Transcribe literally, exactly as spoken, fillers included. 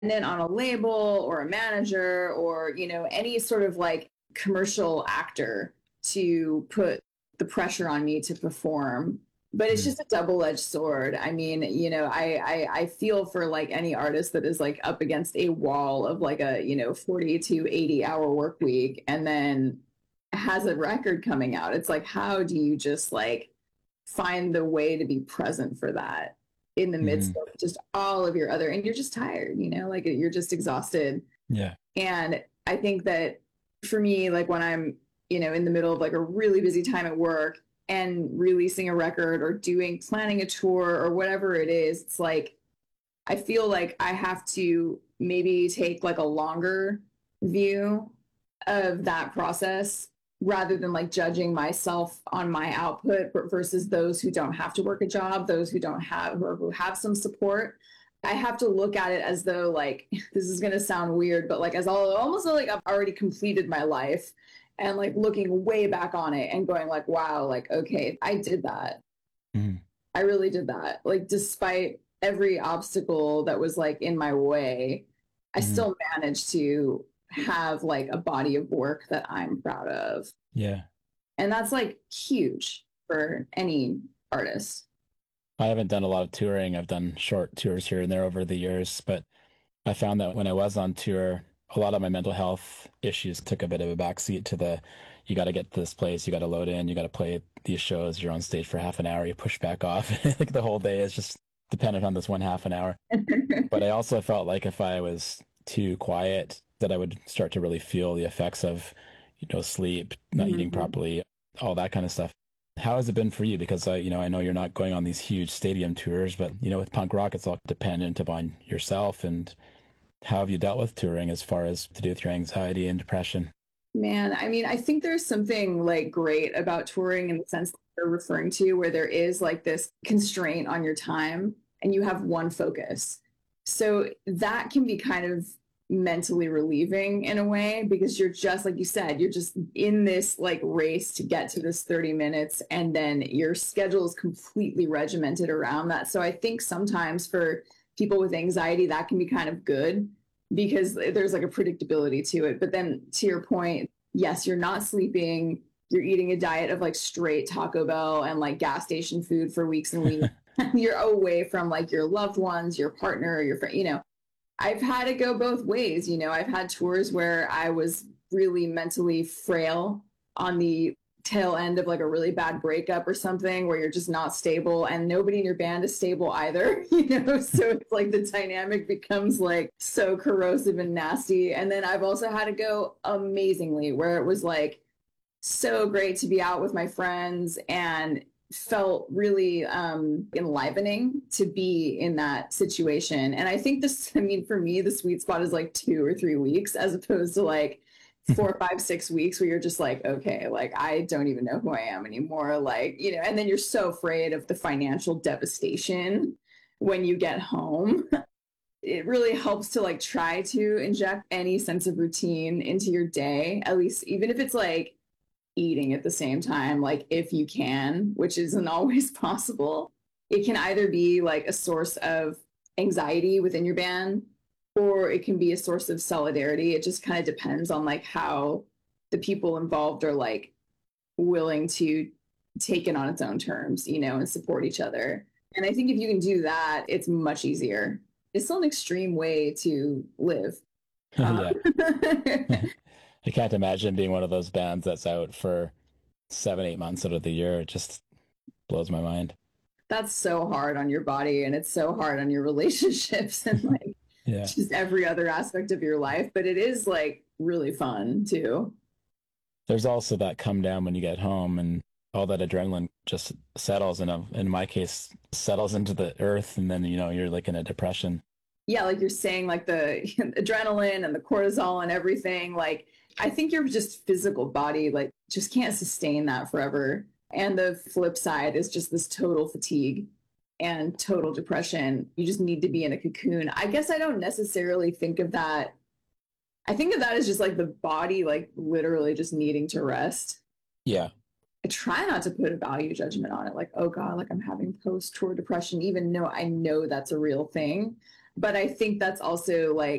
dependent on a label or a manager or, you know, any sort of like commercial actor to put the pressure on me to perform. But it's Mm. just a double-edged sword. I mean, you know, I, I I feel for like any artist that is like up against a wall of like a, you know, forty to eighty hour work week and then has a record coming out. It's like, how do you just like find the way to be present for that in the midst Mm. of just all of your other, and you're just tired, you know, like you're just exhausted. Yeah. And I think that for me, like when I'm, you know, in the middle of like a really busy time at work and releasing a record or doing, planning a tour or whatever it is, it's like, I feel like I have to maybe take like a longer view of that process rather than like judging myself on my output versus those who don't have to work a job, those who don't have or who have some support. I have to look at it as though like this is going to sound weird, but like as all, almost like I've already completed my life and like looking way back on it and going like, wow, like, okay, I did that. Mm. I really did that. Like, despite every obstacle that was like in my way, I Mm. still managed to have like a body of work that I'm proud of. Yeah. And that's like huge for any artist. I haven't done a lot of touring. I've done short tours here and there over the years, but I found that when I was on tour, a lot of my mental health issues took a bit of a backseat to the, you got to get to this place, you got to load in, you got to play these shows, you're on stage for half an hour, you push back off. Like the whole day is just dependent on this one half an hour. But I also felt like if I was too quiet, that I would start to really feel the effects of, you know, sleep, not eating Mhm. properly, all that kind of stuff. How has it been for you? Because I, you know, I know you're not going on these huge stadium tours, but you know, with punk rock, it's all dependent upon yourself. And how have you dealt with touring as far as to do with your anxiety and depression? Man, I mean, I think there's something like great about touring in the sense that you're referring to, where there is like this constraint on your time and you have one focus. So that can be kind of mentally relieving in a way because you're just, like you said, you're just in this like race to get to this thirty minutes and then your schedule is completely regimented around that. So I think sometimes for people with anxiety, that can be kind of good because there's like a predictability to it. But then to your point, yes, you're not sleeping. You're eating a diet of like straight Taco Bell and like gas station food for weeks and weeks. You're away from like your loved ones, your partner, your friend, you know. I've had it go both ways. You know, I've had tours where I was really mentally frail on the tail end of like a really bad breakup or something where you're just not stable and nobody in your band is stable either, you know? So it's like the dynamic becomes like so corrosive and nasty. And then I've also had to go amazingly where it was like so great to be out with my friends and felt really um, enlivening to be in that situation. And I think this, I mean, for me, the sweet spot is like two or three weeks as opposed to like four, five, six weeks where you're just like, okay, like I don't even know who I am anymore. Like, you know, and then you're so afraid of the financial devastation when you get home. It really helps to like try to inject any sense of routine into your day, at least even if it's like eating at the same time, like if you can, which isn't always possible. It can either be like a source of anxiety within your band, or it can be a source of solidarity. It just kind of depends on like how the people involved are like willing to take it on its own terms, you know, and support each other. And I think if you can do that, it's much easier. It's still an extreme way to live. Um, Yeah. I can't imagine being one of those bands that's out for seven, eight months out of the year. It just blows my mind. that's so hard on your body and it's so hard on your relationships and like Yeah. just every other aspect of your life. But it is like really fun too. There's also that come down when you get home and all that adrenaline just settles in a, in my case, settles into the earth. And then, you know, you're like in a depression. Yeah, like you're saying, like the adrenaline and the cortisol and everything. Like, I think your just physical body, like, just can't sustain that forever. And the flip side is just this total fatigue and total depression. You just need to be in a cocoon. I guess I don't necessarily think of that. I think of that as just like the body, like literally just needing to rest. Yeah. I try not to put a value judgment on it, like, oh God, like I'm having post tour depression, even though I know that's a real thing. But I think that's also like